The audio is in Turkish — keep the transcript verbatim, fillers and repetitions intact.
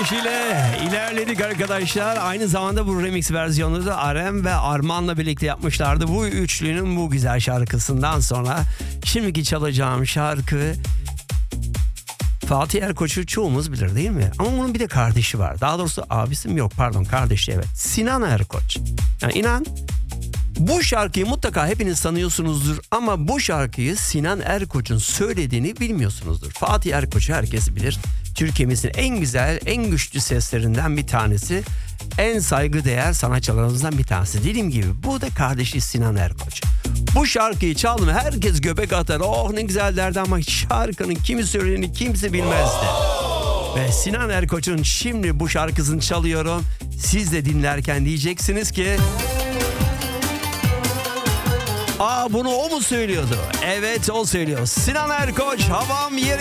Erkoç ile ilerledik arkadaşlar. Aynı zamanda bu remix versiyonu da Arem ve Arman'la birlikte yapmışlardı. Bu üçlünün bu güzel şarkısından sonra şimdiki çalacağım şarkı Fatih Erkoç'u çoğumuz bilir değil mi? Ama bunun bir de kardeşi var. Daha doğrusu abisi mi? Yok pardon kardeşi, evet. Sinan Erkoç. Yani inan bu şarkıyı mutlaka hepiniz tanıyorsunuzdur ama bu şarkıyı Sinan Erkoç'un söylediğini bilmiyorsunuzdur. Fatih Erkoç'u herkes bilir. Türkiye'mizin en güzel, en güçlü seslerinden bir tanesi. En saygıdeğer sanatçılarımızdan bir tanesi. Dediğim gibi bu da kardeşi Sinan Erkoç. Bu şarkıyı çaldım, herkes göbek atar. Oh ne güzel derdi ama şarkının kimi söylediğini kimse bilmezdi. Ve Sinan Erkoç'un şimdi bu şarkısını çalıyorum. Siz de dinlerken diyeceksiniz ki... Aa bunu o mu söylüyordu? Evet o söylüyor. Sinan Erkoç, havam yeri.